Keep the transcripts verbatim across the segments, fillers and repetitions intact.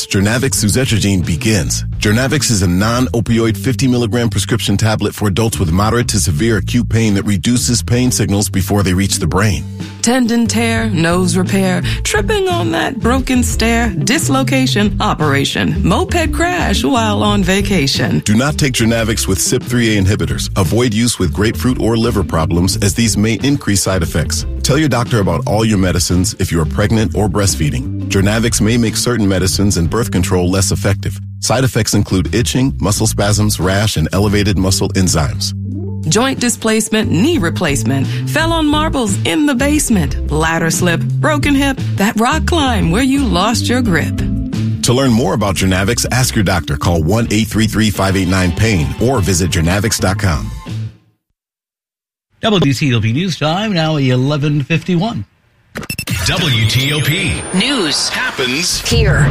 starts, Journavx suzetrigine begins. Journavx is a non-opioid fifty milligram prescription tablet for adults with moderate to severe acute pain that reduces pain signals before they reach the brain. Tendon tear, nose repair, tripping on that broken stair, dislocation, operation, moped crash while on vacation. Do not take Journavx with C Y P three A inhibitors. Avoid use with grapefruit or liver problems, as these may increase side effects. Tell your doctor about all your medicines if you are pregnant or breastfeeding. Journavx may make certain medicines and birth control less effective. Side effects include itching, muscle spasms, rash, and elevated muscle enzymes. Joint displacement, knee replacement, fell on marbles in the basement, ladder slip, broken hip, that rock climb where you lost your grip. To learn more about Journavx, ask your doctor. Call one eight three three, five eight nine, pain or visit journavx dot com. W T O P News Time, now eleven fifty-one. W T O P News happens here.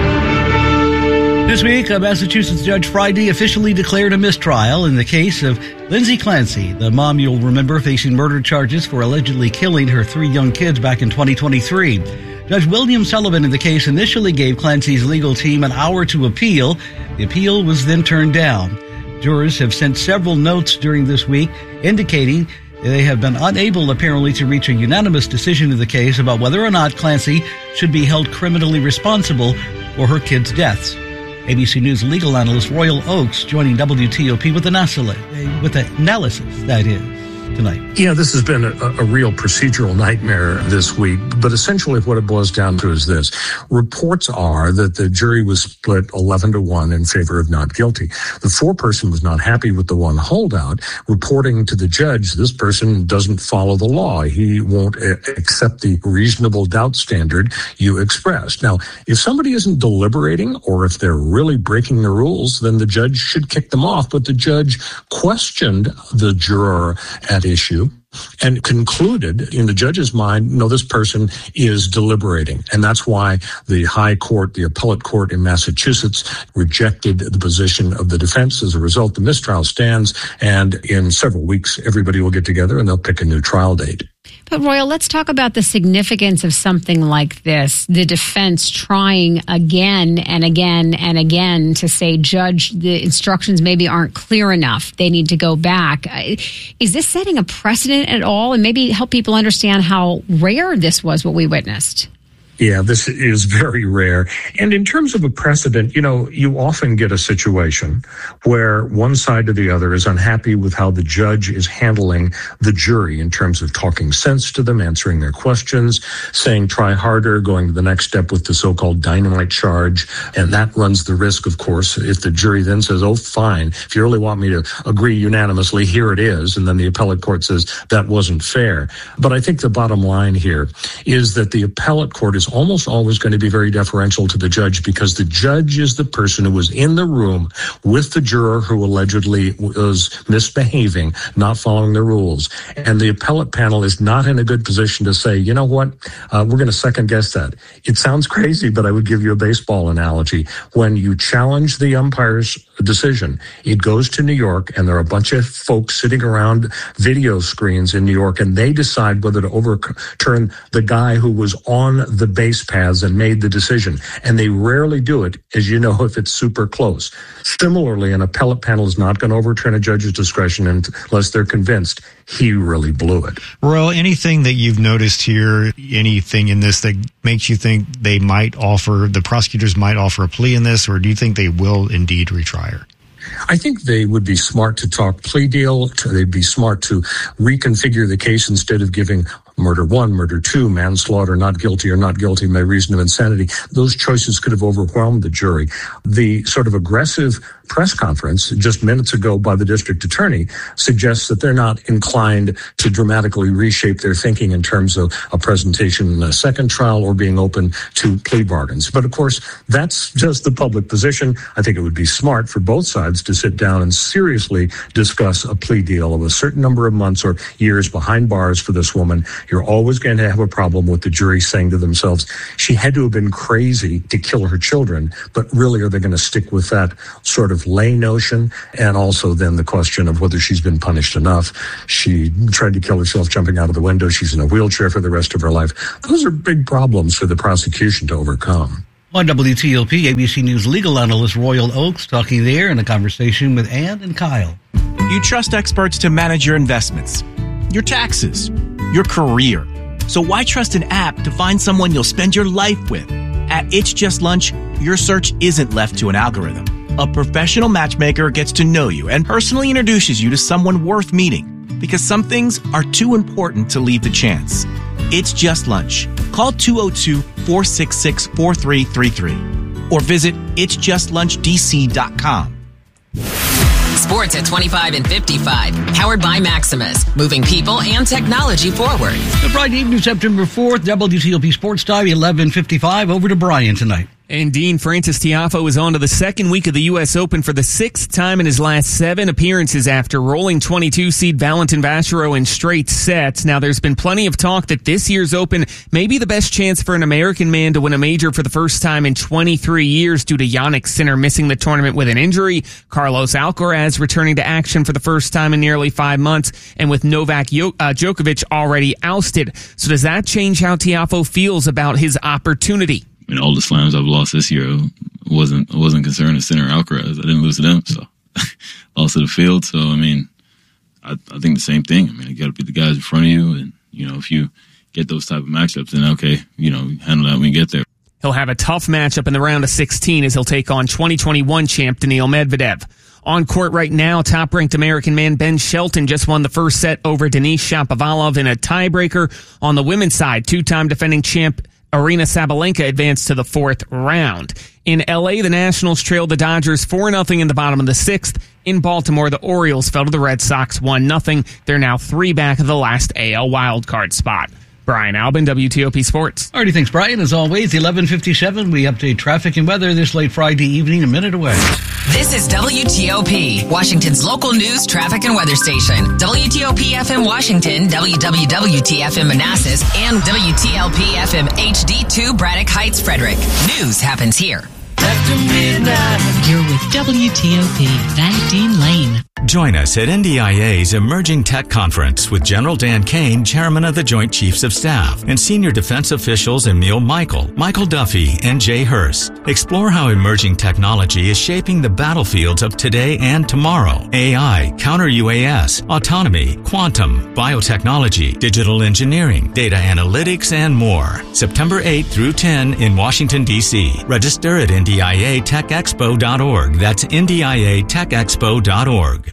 This week, a Massachusetts judge Friday officially declared a mistrial in the case of Lindsay Clancy, the mom you'll remember facing murder charges for allegedly killing her three young kids back in twenty twenty-three. Judge William Sullivan in the case initially gave Clancy's legal team an hour to appeal. The appeal was then turned down. Jurors have sent several notes during this week indicating they have been unable, apparently, to reach a unanimous decision in the case about whether or not Clancy should be held criminally responsible for her kids' deaths. A B C News legal analyst Royal Oakes joining W T O P with an with an analysis, that is, tonight. Yeah, this has been a, a real procedural nightmare this week, but essentially what it boils down to is this. Reports are that the jury was split eleven to one in favor of not guilty. The foreperson was not happy with the one holdout, reporting to the judge, this person doesn't follow the law. He won't a- accept the reasonable doubt standard you expressed. Now, if somebody isn't deliberating or if they're really breaking the rules, then the judge should kick them off. But the judge questioned the juror at issue and concluded in the judge's mind, no, this person is deliberating. And that's why the high court, the appellate court in Massachusetts, rejected the position of the defense. As a result, the mistrial stands, and in several weeks, everybody will get together and they'll pick a new trial date. But Royal, let's talk about the significance of something like this. The defense trying again and again and again to say, Judge, the instructions maybe aren't clear enough. They need to go back. Is this setting a precedent at all? And maybe help people understand how rare this was, what we witnessed. Yeah, this is very rare. And in terms of a precedent, you know, you often get a situation where one side or the other is unhappy with how the judge is handling the jury in terms of talking sense to them, answering their questions, saying try harder, going to the next step with the so-called dynamite charge. And that runs the risk, of course, if the jury then says, oh, fine, if you really want me to agree unanimously, here it is. And then the appellate court says that wasn't fair. But I think the bottom line here is that the appellate court is almost always going to be very deferential to the judge, because the judge is the person who was in the room with the juror who allegedly was misbehaving, not following the rules. And the appellate panel is not in a good position to say, you know what, uh, we're going to second guess that. It sounds crazy, but I would give you a baseball analogy. When you challenge the umpire's decision, it goes to New York, and there are a bunch of folks sitting around video screens in New York, and they decide whether to overturn the guy who was on the base paths and made the decision. And they rarely do it, as you know, if it's super close. Similarly, an appellate panel is not going to overturn a judge's discretion unless they're convinced he really blew it. Royal, anything that you've noticed here, anything in this that makes you think they might offer, the prosecutors might offer a plea in this, or do you think they will indeed retry her? I think they would be smart to talk plea deal. They'd be smart to reconfigure the case instead of giving murder one, murder two, manslaughter, not guilty or not guilty by reason of insanity. Those choices could have overwhelmed the jury. The sort of aggressive press conference just minutes ago by the district attorney suggests that they're not inclined to dramatically reshape their thinking in terms of a presentation in a second trial or being open to plea bargains. But of course, that's just the public position. I think it would be smart for both sides to sit down and seriously discuss a plea deal of a certain number of months or years behind bars for this woman. You're always going to have a problem with the jury saying to themselves, she had to have been crazy to kill her children, but really are they going to stick with that sort of lay notion? And also then the question of whether she's been punished enough. She tried to kill herself jumping out of the window. She's in a wheelchair for the rest of her life. Those are big problems for the prosecution to overcome. On W T O P, A B C News legal analyst Royal Oakes talking there in a conversation with Ann and Kyle. You trust experts to manage your investments, your taxes, your career. So why trust an app to find someone you'll spend your life with? At It's Just Lunch, your search isn't left to an algorithm. A professional matchmaker gets to know you and personally introduces you to someone worth meeting, because some things are too important to leave to chance. It's Just Lunch. Call two oh two, four six six, four three three three or visit its just lunch d c dot com. Sports at twenty-five and fifty-five. Powered by Maximus. Moving people and technology forward. The Friday evening, September fourth, W T O P Sports Time, eleven fifty-five. Over to Brian tonight. And Dean Francis Tiafoe is on to the second week of the U S Open for the sixth time in his last seven appearances after rolling twenty-two seed Valentin Vachereau in straight sets. Now, there's been plenty of talk that this year's Open may be the best chance for an American man to win a major for the first time in twenty-three years due to Jannik Sinner missing the tournament with an injury, Carlos Alcaraz returning to action for the first time in nearly five months, and with Novak Yo- uh, Djokovic already ousted. So does that change how Tiafoe feels about his opportunity? I mean, all the slams I've lost this year, I wasn't I wasn't concerned with Sinner or Alcaraz. I didn't lose to them, so lost to the field. So, I mean, I, I think the same thing. I mean, you got to beat the guys in front of you, and, you know, if you get those type of matchups, then, okay, you know, handle that when you get there. He'll have a tough matchup in the round of sixteen as he'll take on twenty twenty-one champ Daniil Medvedev. On court right now, top-ranked American man Ben Shelton just won the first set over Denis Shapovalov in a tiebreaker. On the women's side, two-time defending champ Aryna Sabalenka advanced to the fourth round. In L A, the Nationals trailed the Dodgers four nothing in the bottom of the sixth. In Baltimore, the Orioles fell to the Red Sox one nothing. They're now three back of the last A L wildcard spot. Brian Albin, W T O P Sports. Alrighty, thanks, Brian. As always, eleven fifty-seven, we update traffic and weather this late Friday evening, a minute away. This is W T O P, Washington's local news, traffic, and weather station. W T O P F M Washington, W W W T F M Manassas, and W T L P F M H D two Braddock Heights, Frederick. News happens here. After midnight, you're with W T O P, Van Dean Lane. Join us at N D I A's Emerging Tech Conference with General Dan Kane, Chairman of the Joint Chiefs of Staff, and Senior Defense Officials Emil Michael, Michael Duffy, and Jay Hurst. Explore how emerging technology is shaping the battlefields of today and tomorrow. A I, counter-U A S, autonomy, quantum, biotechnology, digital engineering, data analytics, and more. September eighth through tenth in Washington, D C. Register at N D I A tech expo dot org. That's N D I A tech expo dot org.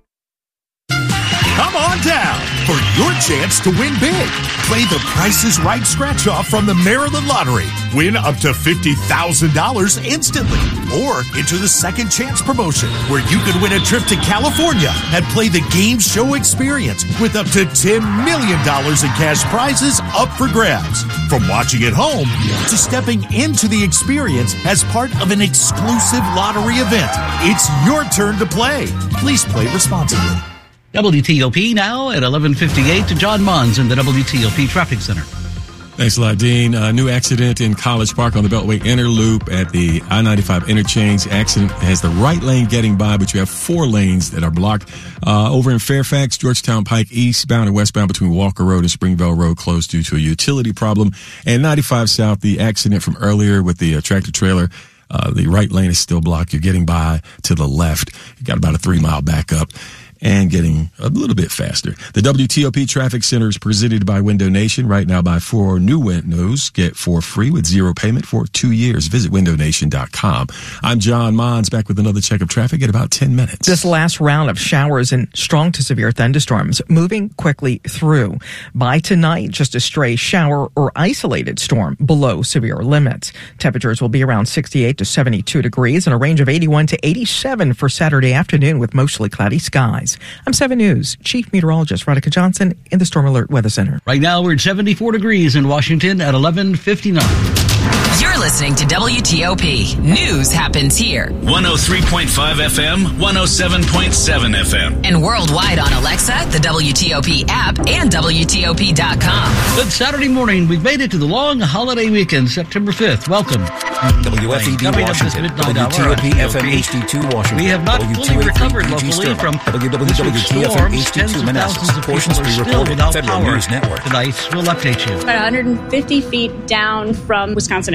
Come on down for your chance to win big. Play the Price is Right scratch-off from the Maryland Lottery. Win up to fifty thousand dollars instantly. Or enter the Second Chance promotion, where you could win a trip to California and play the game show experience with up to ten million dollars in cash prizes up for grabs. From watching at home to stepping into the experience as part of an exclusive lottery event. It's your turn to play. Please play responsibly. W T O P now at eleven fifty-eight to John Munz in the W T O P Traffic Center. Thanks a lot, Dean. A new accident in College Park on the Beltway Inner Loop at the I ninety-five interchange. Accident has the right lane getting by, but you have four lanes that are blocked. Uh, over in Fairfax, Georgetown Pike, eastbound and westbound between Walker Road and Springvale Road closed due to a utility problem. And ninety-five South, the accident from earlier with the uh, tractor trailer. Uh, the right lane is still blocked. You're getting by to the left. You got about a three mile backup. And getting a little bit faster. The W T O P Traffic Center is presented by Window Nation. Right now, buy four new windows, get four free with zero payment for two years. Visit window nation dot com. I'm John Mons, back with another check of traffic in about ten minutes. This last round of showers and strong to severe thunderstorms moving quickly through. By tonight, just a stray shower or isolated storm below severe limits. Temperatures will be around sixty-eight to seventy-two degrees and a range of eighty-one to eighty-seven for Saturday afternoon with mostly cloudy skies. I'm seven News Chief Meteorologist Radhika Johnson in the Storm Alert Weather Center. Right now we're at seventy-four degrees in Washington at eleven fifty-nine. You're listening to W T O P. News happens here. one oh three point five F M, one oh seven point seven F M. And worldwide on Alexa, the W T O P app, and W T O P dot com. Good Saturday morning. We've made it to the long holiday weekend, September fifth. Welcome. W F E D Washington, W T O P F M H D two Washington. We have not fully recovered locally from W W W T F M H D two Manassas. Portions be reported on Federal News Network. Tonight, we'll update you. About one hundred fifty feet down from Wisconsin Avenue.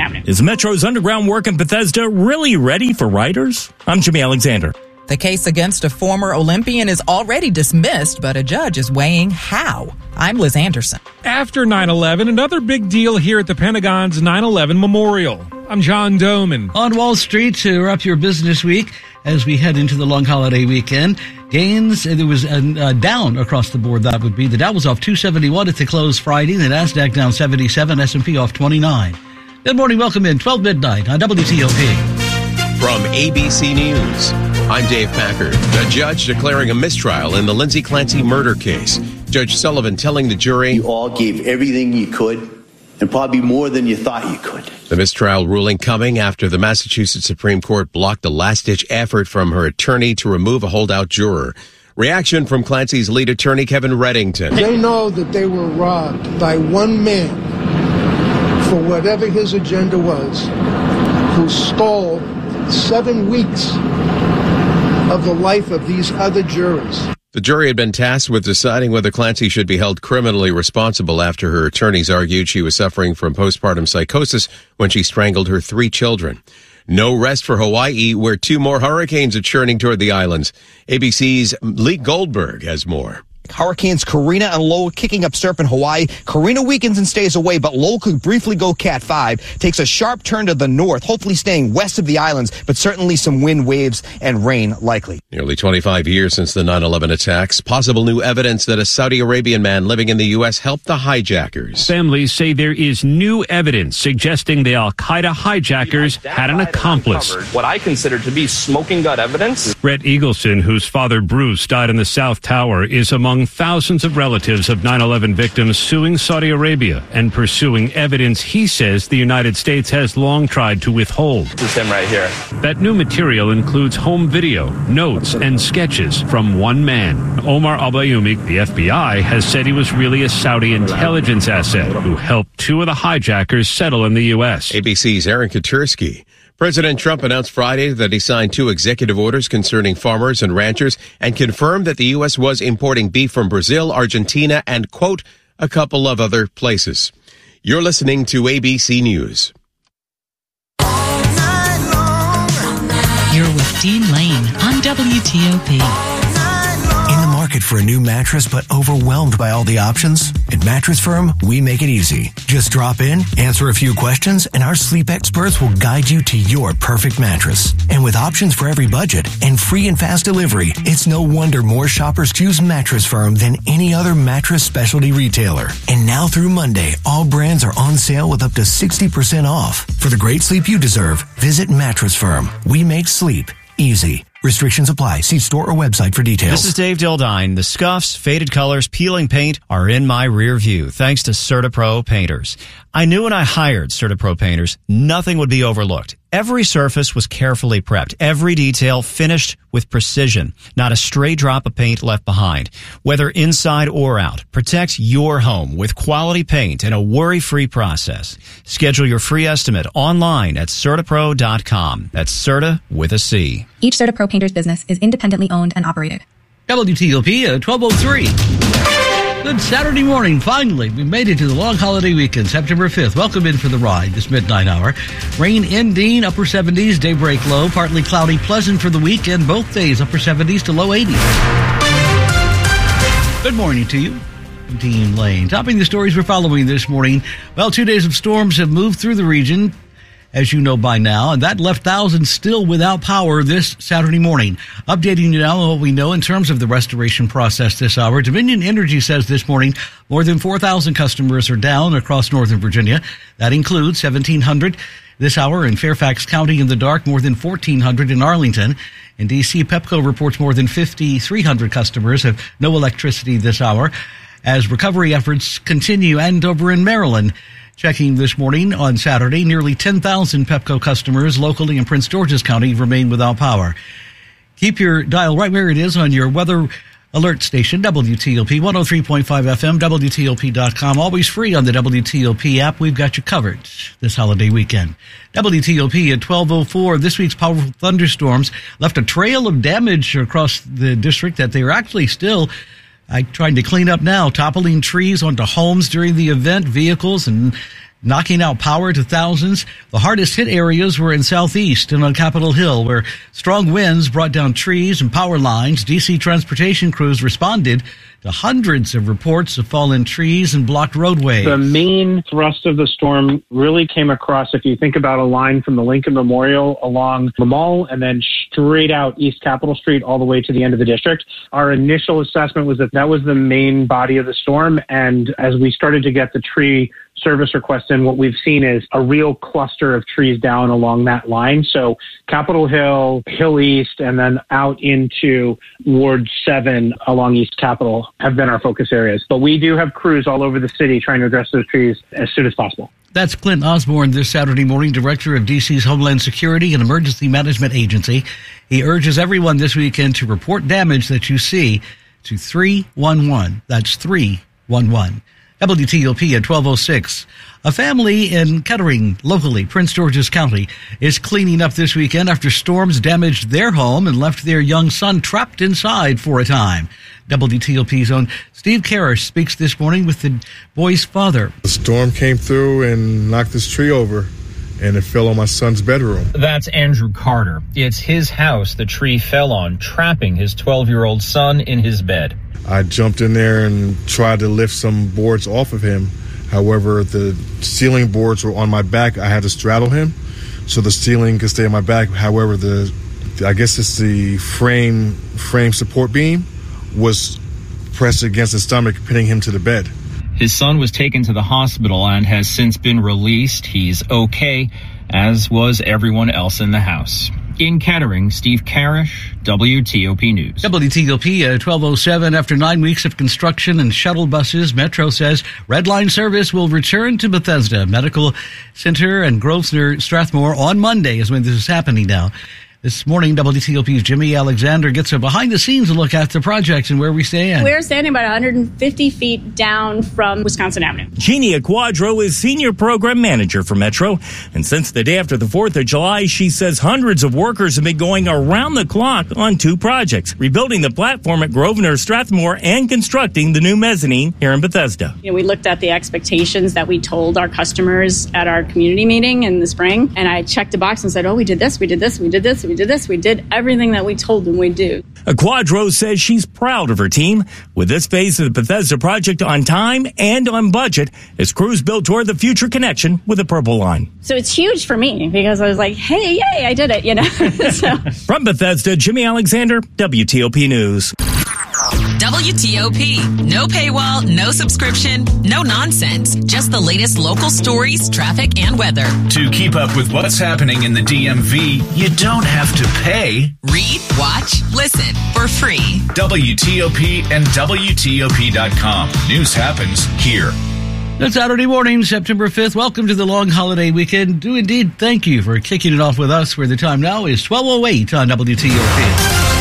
happening. Is Metro's underground work in Bethesda really ready for writers? I'm Jimmy Alexander. The case against a former Olympian is already dismissed, but a judge is weighing how. I'm Liz Anderson. After nine eleven, another big deal here at the Pentagon's nine eleven Memorial. I'm John Doman. On Wall Street to wrap your business week as we head into the long holiday weekend. Gains, there was a, a down across the board, that would be. The Dow was off two seventy-one at the close Friday. The NASDAQ down seventy-seven, S and P off twenty-nine. Good morning, welcome in, twelve midnight on W T O P. From A B C News, I'm Dave Packard. The judge declaring a mistrial in the Lindsay Clancy murder case. Judge Sullivan telling the jury, you all gave everything you could, and probably more than you thought you could. The mistrial ruling coming after the Massachusetts Supreme Court blocked a last-ditch effort from her attorney to remove a holdout juror. Reaction from Clancy's lead attorney, Kevin Reddington. They know that they were robbed by one man for whatever his agenda was, who stole seven weeks of the life of these other jurors. The jury had been tasked with deciding whether Clancy should be held criminally responsible after her attorneys argued she was suffering from postpartum psychosis when she strangled her three children. No rest for Hawaii, where two more hurricanes are churning toward the islands. A B C's Lee Goldberg has more. Hurricanes Karina and Lowell kicking up surf in Hawaii. Karina weakens and stays away, but Lowell could briefly go Cat five. Takes a sharp turn to the north, hopefully staying west of the islands, but certainly some wind, waves, and rain likely. Nearly twenty-five years since the nine eleven attacks. Possible new evidence that a Saudi Arabian man living in the U S helped the hijackers. Families say there is new evidence suggesting the Al-Qaeda hijackers had an accomplice. What I consider to be smoking gun evidence. Rhett Eagleson, whose father Bruce died in the South Tower, is among thousands of relatives of nine eleven victims suing Saudi Arabia and pursuing evidence he says the United States has long tried to withhold. This is him right here. That new material includes home video, notes, and sketches from one man. Omar al-Bayoumi, the F B I, has said he was really a Saudi intelligence asset who helped two of the hijackers settle in the U S. A B C's Aaron Katursky. President Trump announced Friday that he signed two executive orders concerning farmers and ranchers and confirmed that the U S was importing beef from Brazil, Argentina, and, quote, a couple of other places. You're listening to A B C News. You're with Dean Lane on W T O P. In the market for a new mattress but overwhelmed by all the options? At Mattress Firm, we make it easy. Just drop in, answer a few questions, and our sleep experts will guide you to your perfect mattress. And with options for every budget and free and fast delivery, it's no wonder more shoppers choose Mattress Firm than any other mattress specialty retailer. And now through Monday, all brands are on sale with up to sixty percent off. For the great sleep you deserve, visit Mattress Firm. We make sleep easy. Restrictions apply. See store or website for details. This is Dave Dildine. The scuffs, faded colors, peeling paint are in my rear view thanks to CertaPro painters. I knew when I hired CertaPro painters, nothing would be overlooked. Every surface was carefully prepped, every detail finished with precision, not a stray drop of paint left behind. Whether inside or out, protect your home with quality paint and a worry-free process. Schedule your free estimate online at Certapro dot com. That's Certa with a C. Each CertaPro painter's business is independently owned and operated. W T O P, uh, twelve oh three. Good Saturday morning. Finally, we made it to the long holiday weekend, September fifth. Welcome in for the ride this midnight hour. Rain in Dean, upper seventies, daybreak low. Partly cloudy, pleasant for the weekend. Both days, upper seventies to low eighties. Good morning to you. I'm Dean Lane. Topping the stories we're following this morning. Well, two days of storms have moved through the region, as you know by now, and that left thousands still without power this Saturday morning. Updating you now on what we know in terms of the restoration process this hour. Dominion Energy says this morning more than four thousand customers are down across Northern Virginia. That includes seventeen hundred this hour in Fairfax County in the dark, more than fourteen hundred in Arlington. In D C, Pepco reports more than fifty-three hundred customers have no electricity this hour as recovery efforts continue. And over in Maryland, checking this morning on Saturday, nearly ten thousand Pepco customers locally in Prince George's County remain without power. Keep your dial right where it is on your weather alert station, W T O P, one oh three point five F M, W T O P dot com. Always free on the W T O P app. We've got you covered this holiday weekend. W T O P at twelve oh four. This week's powerful thunderstorms left a trail of damage across the district that they are actually still I trying to clean up now, toppling trees onto homes during the event, vehicles and knocking out power to thousands. The hardest hit areas were in Southeast and on Capitol Hill, where strong winds brought down trees and power lines. D C transportation crews responded to hundreds of reports of fallen trees and blocked roadways. The main thrust of the storm really came across, if you think about a line from the Lincoln Memorial along the mall and then straight out East Capitol Street all the way to the end of the district. Our initial assessment was that that was the main body of the storm. And as we started to get the tree service requests in, what we've seen is a real cluster of trees down along that line. So Capitol Hill, Hill East, and then out into Ward seven along East Capitol have been our focus areas. But we do have crews all over the city trying to address those trees as soon as possible. That's Clint Osborne this Saturday morning, director of D C's Homeland Security and Emergency Management Agency. He urges everyone this weekend to report damage that you see to three one one. That's three one one. W T O P at twelve oh six. A family in Kettering, locally, Prince George's County, is cleaning up this weekend after storms damaged their home and left their young son trapped inside for a time. W T O P's own Steve Karish speaks this morning with the boy's father. The storm came through and knocked this tree over, and it fell on my son's bedroom. That's Andrew Carter. It's his house the tree fell on, trapping his twelve-year-old son in his bed. I jumped in there and tried to lift some boards off of him. However, the ceiling boards were on my back. I had to straddle him so the ceiling could stay on my back. However, the, the I guess it's the frame frame support beam was pressed against his stomach, pinning him to the bed. His son was taken to the hospital and has since been released. He's okay, as was everyone else in the house. In Kettering, Steve Karish, W T O P News. W T O P at twelve oh seven. After nine weeks of construction and shuttle buses, Metro says Red Line service will return to Bethesda Medical Center and Grosvenor Strathmore on Monday is when this is happening now. This morning, W T O P's Jimmy Alexander gets a behind-the-scenes look at the project and where we stand. We're standing about one hundred fifty feet down from Wisconsin Avenue. Genia Quadro is Senior Program Manager for Metro. And since the day after the fourth of July, she says hundreds of workers have been going around the clock on two projects, rebuilding the platform at Grosvenor Strathmore and constructing the new mezzanine here in Bethesda. You know, we looked at the expectations that we told our customers at our community meeting in the spring, and I checked the box and said, oh, we did this, we did this, we did this, we did this. We did everything that we told them we'd do. Quadro says she's proud of her team with this phase of the Bethesda project on time and on budget as crews build toward the future connection with the Purple Line. So it's huge for me because I was like, hey, yay, I did it, you know. so. From Bethesda, Jimmy Alexander, W T O P News. W T O P. No paywall, no subscription, no nonsense. Just the latest local stories, traffic, and weather. To keep up with what's happening in the D M V, you don't have to pay. Read, watch, listen for free. W T O P and W T O P dot com. News happens here. It's Saturday morning, September fifth. Welcome to the long holiday weekend. Do indeed thank you for kicking it off with us, where the time now is twelve oh eight on W T O P.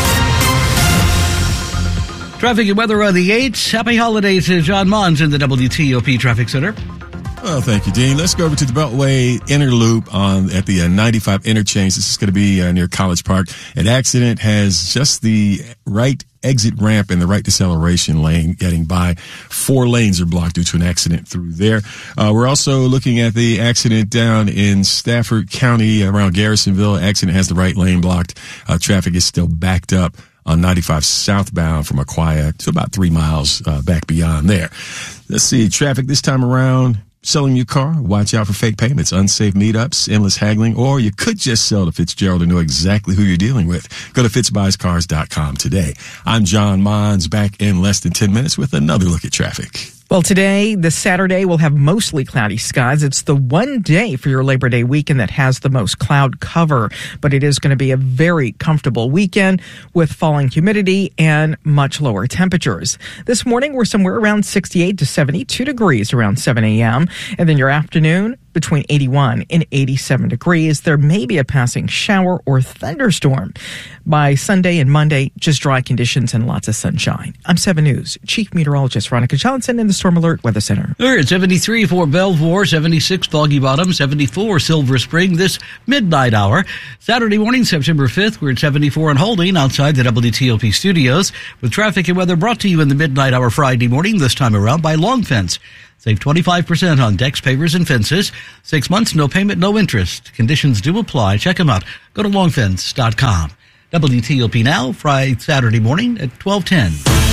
Traffic and weather on the eights. Happy holidays to John Mons in the W T O P Traffic Center. Well, thank you, Dean. Let's go over to the Beltway Inner Loop on at the uh, ninety-five interchange. This is going to be uh, near College Park. An accident has just the right exit ramp and the right deceleration lane getting by. Four lanes are blocked due to an accident through there. Uh, we're also looking at the accident down in Stafford County around Garrisonville. Accident has the right lane blocked. Uh, traffic is still backed up on ninety-five southbound from Aquia to about three miles uh, back beyond there. Let's see, traffic this time around. Selling your car, watch out for fake payments, unsafe meetups, endless haggling, or you could just sell to Fitzgerald and know exactly who you're dealing with. Go to fitz buys cars dot com today. I'm John Mons, back in less than ten minutes with another look at traffic. Well, today, this Saturday, we'll have mostly cloudy skies. It's the one day for your Labor Day weekend that has the most cloud cover, but it is going to be a very comfortable weekend with falling humidity and much lower temperatures. This morning, we're somewhere around sixty-eight to seventy-two degrees around seven a.m. And then your afternoon, between eighty-one and eighty-seven degrees. There may be a passing shower or thunderstorm. By Sunday and Monday, just dry conditions and lots of sunshine. I'm seven News Chief Meteorologist Veronica Johnson in the Storm Alert Weather Center. There it's seventy-three for Belvoir, seventy-six Foggy Bottom, seventy-four Silver Spring this midnight hour. Saturday morning, September fifth, we're at seventy-four and holding outside the W T O P studios with traffic and weather brought to you in the midnight hour Friday morning, this time around by Long Fence. Save twenty-five percent on decks, pavers, and fences. Six months, no payment, no interest. Conditions do apply. Check them out. Go to long fence dot com. W T O P now, Friday, Saturday morning at twelve ten.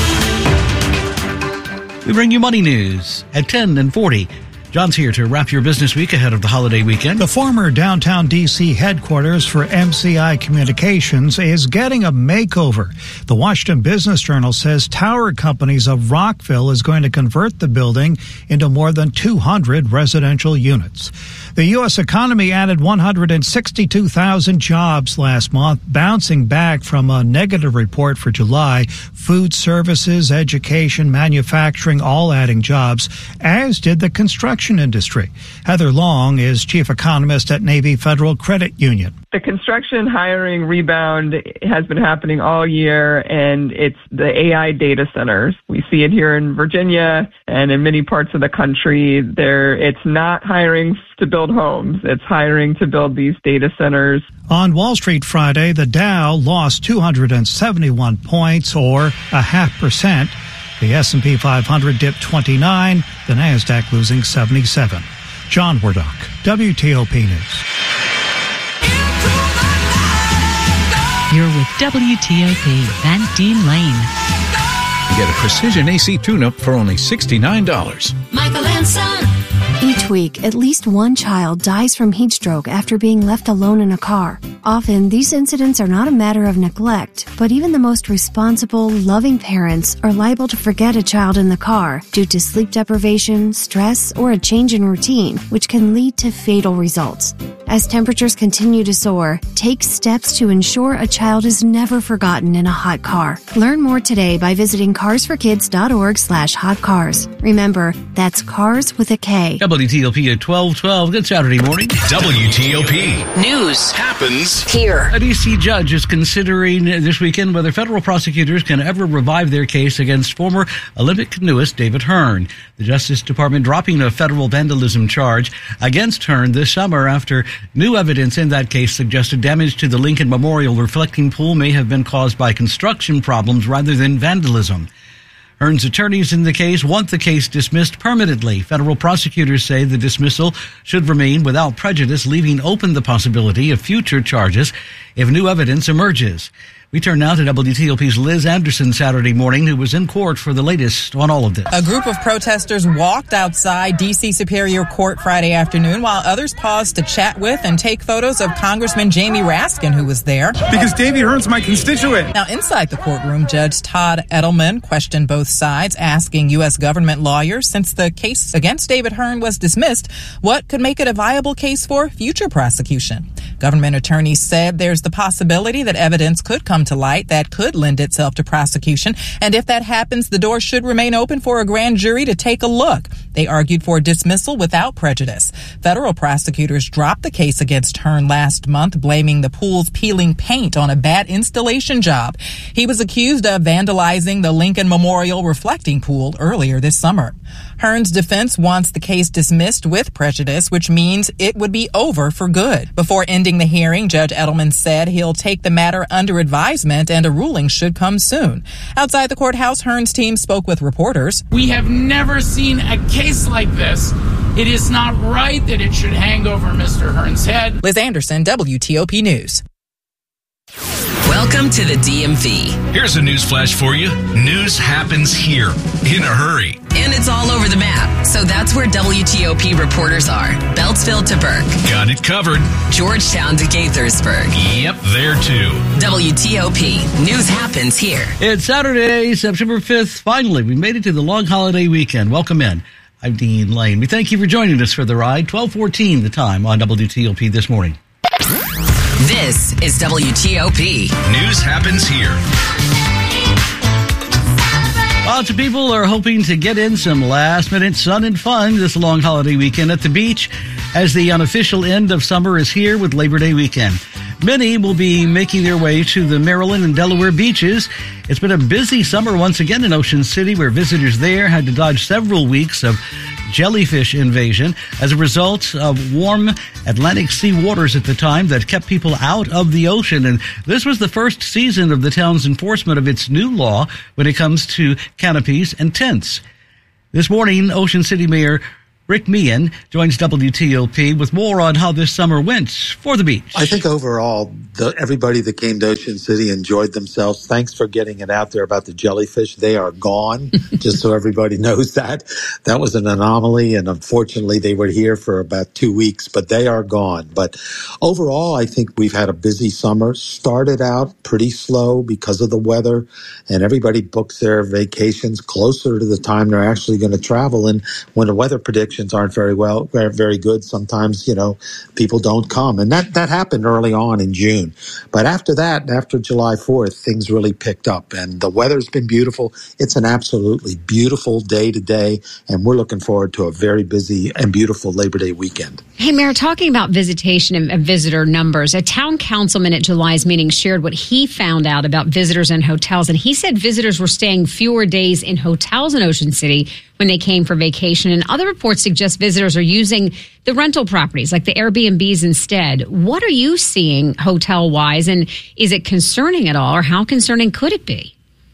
We bring you money news at ten and forty. John's here to wrap your business week ahead of the holiday weekend. The former downtown D C headquarters for M C I Communications is getting a makeover. The Washington Business Journal says Tower Companies of Rockville is going to convert the building into more than two hundred residential units. The U S economy added one hundred sixty-two thousand jobs last month, bouncing back from a negative report for July. Food services, education, manufacturing, all adding jobs, as did the construction industry. Heather Long is chief economist at Navy Federal Credit Union. The construction hiring rebound has been happening all year, and it's the A I data centers. We see it here in Virginia and in many parts of the country. There, it's not hiring to build homes. It's hiring to build these data centers. On Wall Street Friday, the Dow lost two hundred seventy-one points, or a half percent. The S and P five hundred dipped twenty-nine, the NASDAQ losing seventy-seven. John Wardock, W T O P News. You're with W T O P, Van Dean Lane. Get a precision A C tune-up for only sixty-nine dollars. Michael and Son. Each week, at least one child dies from heat stroke after being left alone in a car. Often, these incidents are not a matter of neglect, but even the most responsible, loving parents are liable to forget a child in the car due to sleep deprivation, stress, or a change in routine, which can lead to fatal results. As temperatures continue to soar, take steps to ensure a child is never forgotten in a hot car. Learn more today by visiting cars for kids dot org slash hot cars. Remember, that's cars with a K. W T O P at twelve twelve. Good Saturday morning. W T O P. News happens here. A D C judge is considering this weekend whether federal prosecutors can ever revive their case against former Olympic canoeist David Hearn. The Justice Department dropping a federal vandalism charge against Hearn this summer after new evidence in that case suggested damage to the Lincoln Memorial reflecting pool may have been caused by construction problems rather than vandalism. Hearn's attorneys in the case want the case dismissed permanently. Federal prosecutors say the dismissal should remain without prejudice, leaving open the possibility of future charges if new evidence emerges. We turn now to W T O P's Liz Anderson Saturday morning, who was in court for the latest on all of this. A group of protesters walked outside D C Superior Court Friday afternoon while others paused to chat with and take photos of Congressman Jamie Raskin, who was there. Because Davey Hearn's my constituent. Now, inside the courtroom, Judge Todd Edelman questioned both sides, asking U S government lawyers, since the case against David Hearn was dismissed, what could make it a viable case for future prosecution. Government attorneys said there's the possibility that evidence could come to light that could lend itself to prosecution, and if that happens, the door should remain open for a grand jury to take a look. They argued for dismissal without prejudice. Federal prosecutors dropped the case against Hearn last month, blaming the pool's peeling paint on a bad installation job. He was accused of vandalizing the Lincoln Memorial reflecting pool earlier this summer. Hearn's defense wants the case dismissed with prejudice, which means it would be over for good. Before ending the hearing, Judge Edelman said he'll take the matter under advisement and a ruling should come soon. Outside the courthouse, Hearn's team spoke with reporters. We have never seen a case like this. It is not right that it should hang over Mister Hearn's head. Liz Anderson, W T O P News. Welcome to the D M V. Here's a news flash for you. News happens here in a hurry. And it's all over the map. So that's where W T O P reporters are. Beltsville to Burke. Got it covered. Georgetown to Gaithersburg. Yep, there too. W T O P. News happens here. It's Saturday, September fifth. Finally, we made it to the long holiday weekend. Welcome in. I'm Dean Lane. We thank you for joining us for the ride. twelve fourteen the time on W T O P this morning. This is W T O P. News happens here. Lots of people are hoping to get in some last-minute sun and fun this long holiday weekend at the beach as the unofficial end of summer is here with Labor Day weekend. Many will be making their way to the Maryland and Delaware beaches. It's been a busy summer once again in Ocean City, where visitors there had to dodge several weeks of jellyfish invasion as a result of warm Atlantic sea waters at the time that kept people out of the ocean. And this was the first season of the town's enforcement of its new law when it comes to canopies and tents. This morning, Ocean City Mayor Rick Meehan joins W T O P with more on how this summer went for the beach. I think overall, the, everybody that came to Ocean City enjoyed themselves. Thanks for getting it out there about the jellyfish. They are gone, just so everybody knows that. That was an anomaly, and unfortunately, they were here for about two weeks, but they are gone. But overall, I think we've had a busy summer. Started out pretty slow because of the weather, and everybody books their vacations closer to the time they're actually going to travel. And when the weather predictions aren't very well, very good, sometimes, you know, people don't come. And that, that happened early on in June. But after that, after July fourth, things really picked up. And the weather's been beautiful. It's an absolutely beautiful day today. And we're looking forward to a very busy and beautiful Labor Day weekend. Hey, Mayor, talking about visitation and, and visitor numbers, a town councilman at July's meeting shared what he found out about visitors and hotels. And he said visitors were staying fewer days in hotels in Ocean City when they came for vacation. And other reports suggest visitors are using the rental properties like the Airbnbs instead. What are you seeing hotel-wise, and is it concerning at all, or how concerning could it be?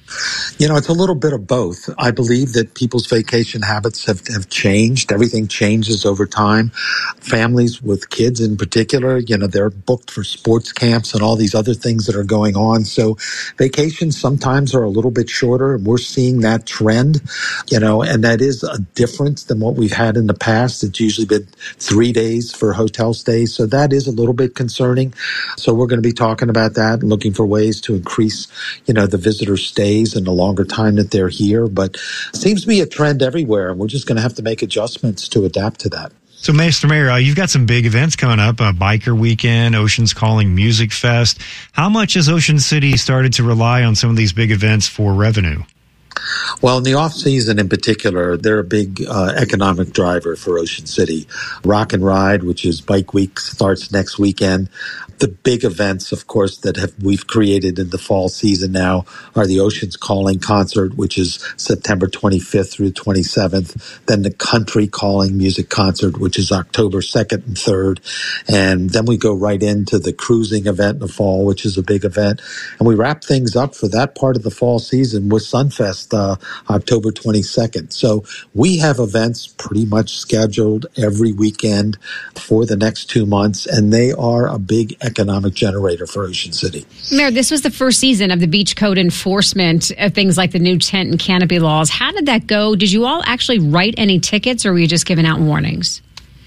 You know, it's a little bit of both. I believe that people's vacation habits have, have changed. Everything changes over time. Families with kids in particular, you know, they're booked for sports camps and all these other things that are going on. So vacations sometimes are a little bit shorter, and we're seeing that trend, you know, and that is a difference than what we've had in the past. It's usually been three days for hotel stays. So that is a little bit concerning. So we're going to be talking about that and looking for ways to increase, you know, the visitor stays and the longer time that they're here. But it seems to be a trend everywhere, and we're just going to have to make adjustments to adapt to that. So, Mister Mayor, uh, you've got some big events coming up, uh, Biker Weekend, Ocean's Calling Music Fest. How much has Ocean City started to rely on some of these big events for revenue? Well, in the off season in particular, they're a big uh, economic driver for Ocean City. Rock and Ride, which is Bike Week, starts next weekend. The big events, of course, that have we've created in the fall season now are the Ocean's Calling concert, which is September twenty-fifth through twenty-seventh. Then the Country Calling Music Concert, which is October second and third. And then we go right into the cruising event in the fall, which is a big event. And we wrap things up for that part of the fall season with Sunfest, uh, October twenty-second. So we have events pretty much scheduled every weekend for the next two months, and they are a big economic generator for Ocean City. Mayor, this was the first season of the beach code enforcement of things like the new tent and canopy laws. How did that go? Did you all actually write any tickets, or were you just giving out warnings?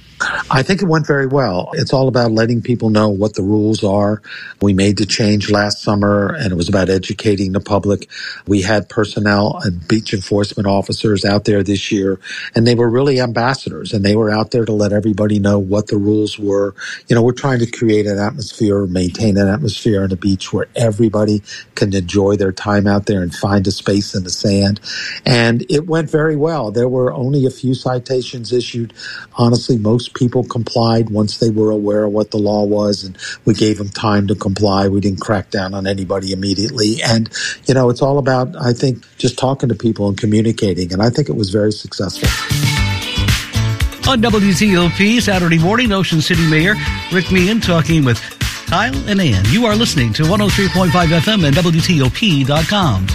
I think it went very well. It's all about letting people know what the rules are. We made the change last summer, and it was about educating the public. We had personnel and beach enforcement officers out there this year, and they were really ambassadors, and they were out there to let everybody know what the rules were. You know, we're trying to create an atmosphere, maintain an atmosphere on the beach where everybody can enjoy their time out there and find a space in the sand. And it went very well. There were only a few citations issued. Honestly, most people complied once they were aware of what the law was, and we gave them time to comply. We didn't crack down on anybody immediately. And, you know, it's all about, I think, just talking to people and communicating, and I think it was very successful. On W T O P Saturday morning, Ocean City Mayor Rick Meehan talking with Kyle and Ann. You are listening to one oh three point five F M and W T O P dot com.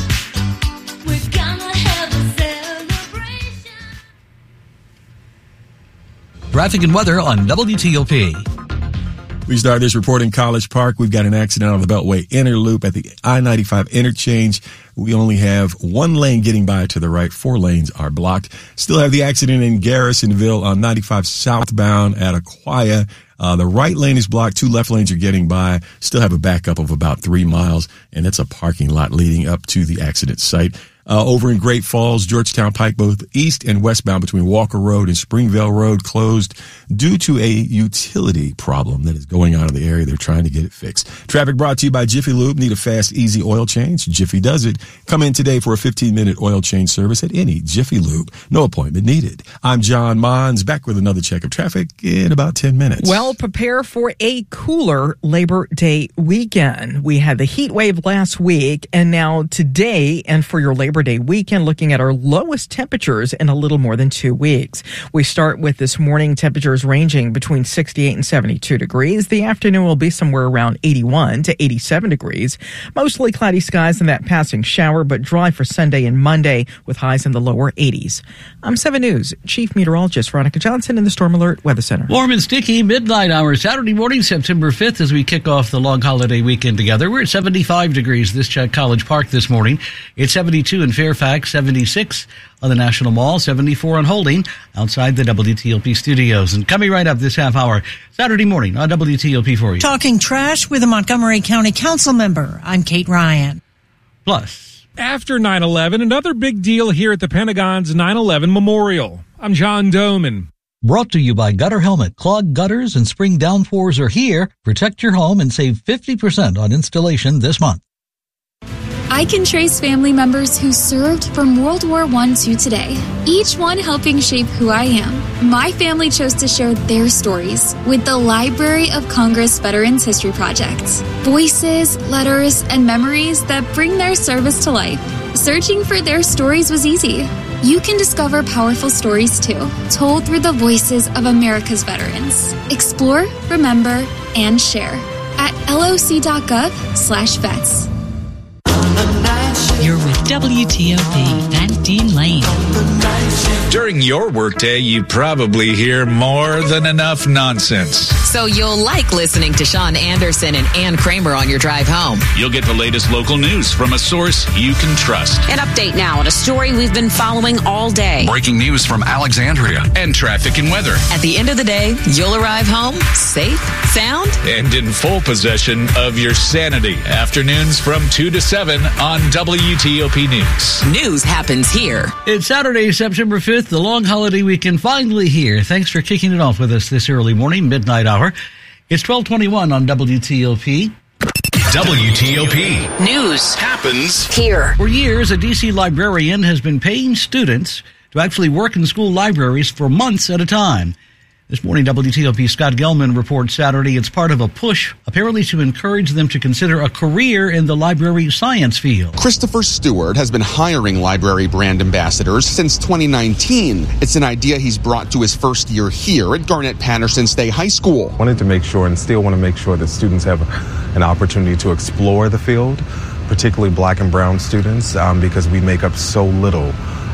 Traffic and weather on W T O P. We start this report in College Park. We've got an accident on the Beltway Inner Loop at the I ninety-five interchange. We only have one lane getting by to the right. Four lanes are blocked. Still have the accident in Garrisonville on ninety-five southbound at Aquia. Uh, the right lane is blocked. Two left lanes are getting by. Still have a backup of about three miles, and it's a parking lot leading up to the accident site. Uh, over in Great Falls, Georgetown Pike, both east and westbound between Walker Road and Springvale Road closed due to a utility problem that is going on in the area. They're trying to get it fixed. Traffic brought to you by Jiffy Lube. Need a fast, easy oil change? Jiffy does it. Come in today for a fifteen minute oil change service at any Jiffy Lube. No appointment needed. I'm John Mons, back with another check of traffic in about ten minutes. Well, prepare for a cooler Labor Day weekend. We had the heat wave last week, and now today, and for your Labor Labor Day weekend, looking at our lowest temperatures in a little more than two weeks. We start with this morning temperatures ranging between sixty-eight and seventy-two degrees. The afternoon will be somewhere around eighty-one to eighty-seven degrees. Mostly cloudy skies and that passing shower, but dry for Sunday and Monday with highs in the lower eighties. I'm seven News Chief Meteorologist Veronica Johnson in the Storm Alert Weather Center. Warm and sticky midnight hour Saturday morning, September fifth, as we kick off the long holiday weekend together. We're at seventy-five degrees this check College Park this morning. It's seventy-two in Fairfax, seventy-six on the National Mall, seventy-four on Holding outside the W T O P studios. And coming right up this half hour, Saturday morning on W T O P for you. Talking trash with a Montgomery County Council member. I'm Kate Ryan. Plus, after nine eleven, another big deal here at the Pentagon's nine eleven Memorial. I'm John Doman. brought to you by Gutter Helmet. Clogged gutters and spring downpours are here. Protect your home and save fifty percent on installation this month. I can trace family members who served from World War One to today, each one helping shape who I am. My family chose to share their stories with the Library of Congress Veterans History Project. Voices, letters, and memories that bring their service to life. Searching for their stories was easy. You can discover powerful stories too, told through the voices of America's veterans. Explore, remember, and share at loc.gov slash vets. You're with W T O P, Van Dean Lane. During your workday, you probably hear more than enough nonsense. So you'll like listening to Sean Anderson and Ann Kramer on your drive home. You'll get the latest local news from a source you can trust. An update now on a story we've been following all day. Breaking news from Alexandria and traffic and weather. At the end of the day, you'll arrive home safe, sound, and in full possession of your sanity. Afternoons from two to seven on W T O P News. News happens here. It's Saturday, September fifth, the long holiday weekend finally here. Thanks for kicking it off with us this early morning, midnight hour. It's twelve twenty-one on W T O P. W T O P. News happens here. For years, a D C librarian has been paying students to actually work in school libraries for months at a time. This morning, W T O P Scott Gelman reports Saturday it's part of a push, apparently to encourage them to consider a career in the library science field. Christopher Stewart has been hiring library brand ambassadors since twenty nineteen. It's an idea he's brought to his first year here at Garnett Patterson State High School. Wanted to make sure and still want to make sure that students have an opportunity to explore the field, particularly black and brown students, um, because we make up so little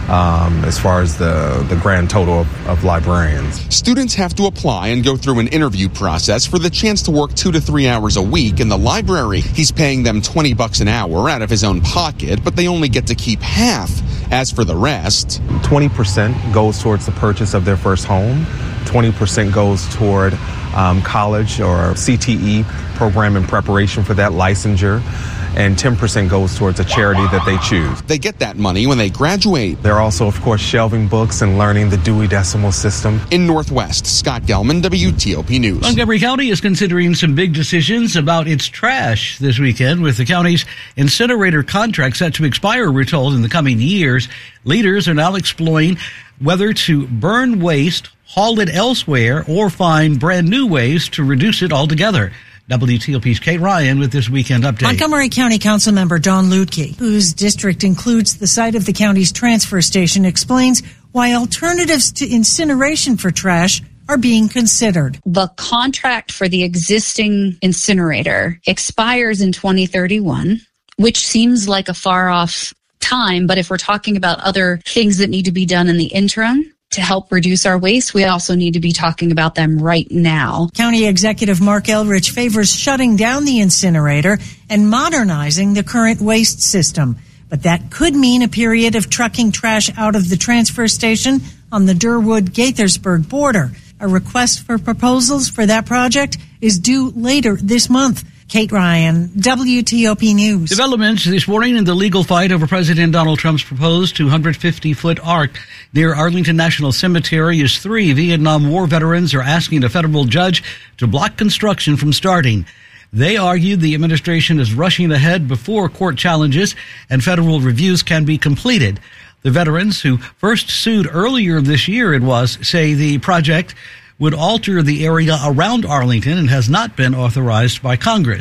Um, as far as the, the grand total of, of librarians. Students have to apply and go through an interview process for the chance to work two to three hours a week in the library. He's paying them twenty bucks an hour out of his own pocket, but they only get to keep half. As for the rest, twenty percent goes towards the purchase of their first home. twenty percent goes toward um, college or C T E program in preparation for that licensure. And ten percent goes towards a charity that they choose. They get that money when they graduate. They're also, of course, shelving books and learning the Dewey Decimal System. In Northwest, Scott Gelman, W T O P News. Montgomery County is considering some big decisions about its trash this weekend, with the county's incinerator contract set to expire, we're told, in the coming years. Leaders are now exploring whether to burn waste, haul it elsewhere, or find brand new ways to reduce it altogether. W T O P's Kate Ryan with this weekend update. Montgomery County Councilmember Don Lutke, whose district includes the site of the county's transfer station, explains why alternatives to incineration for trash are being considered. The contract for the existing incinerator expires in twenty thirty-one, which seems like a far off time, but if we're talking about other things that need to be done in the interim to help reduce our waste, we also need to be talking about them right now. County Executive Mark Elrich favors shutting down the incinerator and modernizing the current waste system. But that could mean a period of trucking trash out of the transfer station on the Durwood-Gaithersburg border. A request for proposals for that project is due later this month. Kate Ryan, W T O P News. Developments this morning in the legal fight over President Donald Trump's proposed two hundred fifty foot arc near Arlington National Cemetery as three Vietnam War veterans are asking a federal judge to block construction from starting. They argue the administration is rushing ahead before court challenges and federal reviews can be completed. The veterans, who first sued earlier this year, it was, say the project would alter the area around Arlington and has not been authorized by Congress.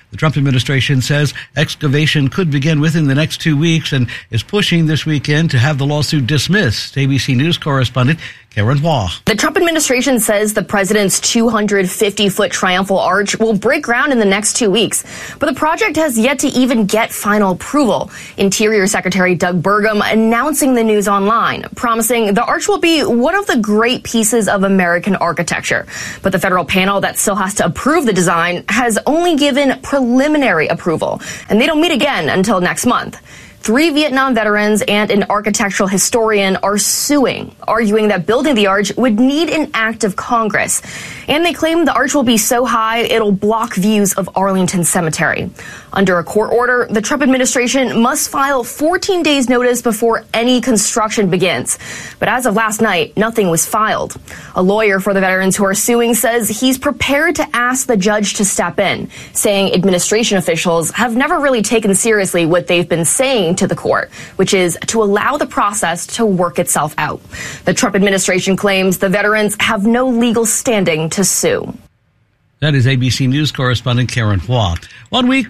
The Trump administration says excavation could begin within the next two weeks and is pushing this weekend to have the lawsuit dismissed. A B C News correspondent Karen Hua. The Trump administration says the president's two hundred fifty foot triumphal arch will break ground in the next two weeks. But the project has yet to even get final approval. Interior Secretary Doug Burgum announcing the news online, promising the arch will be one of the great pieces of American architecture. But the federal panel that still has to approve the design has only given preliminary approval, and they don't meet again until next month. Three Vietnam veterans and an architectural historian are suing, arguing that building the arch would need an act of Congress. And they claim the arch will be so high it'll block views of Arlington Cemetery. Under a court order, the Trump administration must file fourteen days notice before any construction begins. But as of last night, nothing was filed. A lawyer for the veterans who are suing says he's prepared to ask the judge to step in, saying administration officials have never really taken seriously what they've been saying to the court, which is to allow the process to work itself out. The Trump administration claims the veterans have no legal standing to sue. That is A B C News correspondent Karen Hua. One week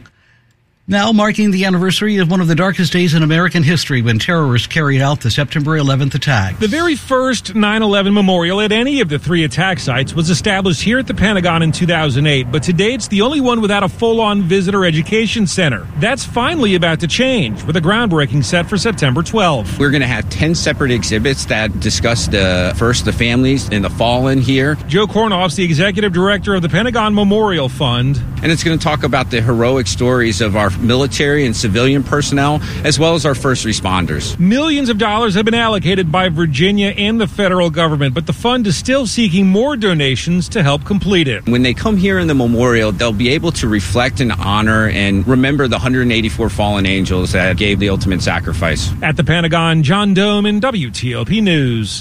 now marking the anniversary of one of the darkest days in American history when terrorists carried out the September eleventh attack. The very first nine eleven memorial at any of the three attack sites was established here at the Pentagon in two thousand eight, but today it's the only one without a full-on visitor education center. That's finally about to change with a groundbreaking set for September twelfth. We're going to have ten separate exhibits that discuss the first the families and the fallen here. Joe Kornoff's the executive director of the Pentagon Memorial Fund. And it's going to talk about the heroic stories of our military and civilian personnel, as well as our first responders. Millions of dollars have been allocated by Virginia and the federal government, but the fund is still seeking more donations to help complete it. When they come here in the memorial, they'll be able to reflect and honor and remember the one hundred eighty-four fallen angels that gave the ultimate sacrifice. At the Pentagon, John Dome in W T O P News.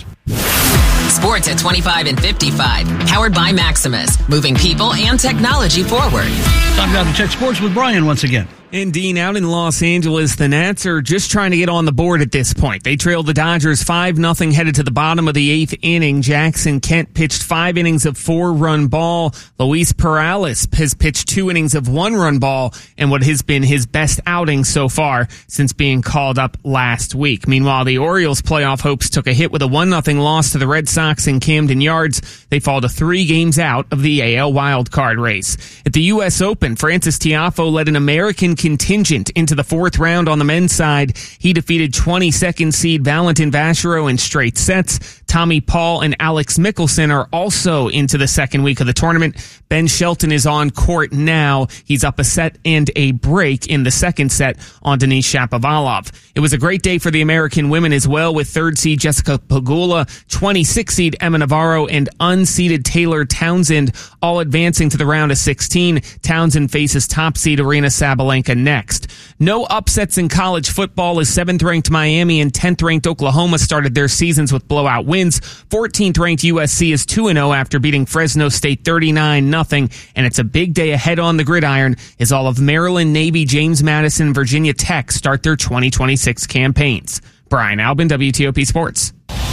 Sports at twenty-five and fifty-five. Powered by Maximus. Moving people and technology forward. Time now to check sports with Brian once again. And Dean, out in Los Angeles, the Nats are just trying to get on the board at this point. They trailed the Dodgers five nothing headed to the bottom of the eighth inning. Jackson Kent pitched five innings of four-run ball. Luis Perales has pitched two innings of one-run ball and what has been his best outing so far since being called up last week. Meanwhile, the Orioles' playoff hopes took a hit with a one nothing loss to the Red Sox in Camden Yards. They fall to three games out of the A L wildcard race. At the U S Open, Francis Tiafoe led an American contingent into the fourth round on the men's side. He defeated twenty-second seed Valentin Vachereau in straight sets. Tommy Paul and Alex Mickelson are also into the second week of the tournament. Ben Shelton is on court now. He's up a set and a break in the second set on Denis Shapovalov. It was a great day for the American women as well, with third seed Jessica Pegula, twenty-six seed Emma Navarro, and unseeded Taylor Townsend all advancing to the round of sixteen. Townsend faces top seed Aryna Sabalenka next. No upsets in college football as seventh-ranked Miami and tenth-ranked Oklahoma started their seasons with blowout wins. fourteenth-ranked U S C is two and oh after beating Fresno State thirty-nine nothing, and it's a big day ahead on the gridiron as all of Maryland, Navy, James Madison, Virginia Tech start their twenty twenty-six campaigns. Brian Albin, W T O P Sports.